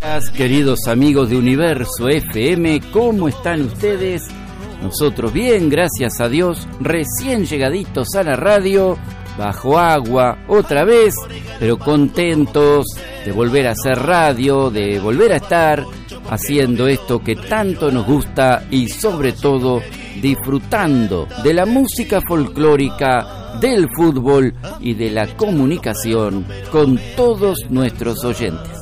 Queridos amigos de Universo FM, ¿cómo están ustedes? Nosotros bien, gracias a Dios, recién llegaditos a la radio, bajo agua, otra vez, pero contentos de volver a hacer radio, de volver a estar haciendo esto que tanto nos gusta y sobre todo disfrutando de la música folclórica, del fútbol y de la comunicación con todos nuestros oyentes.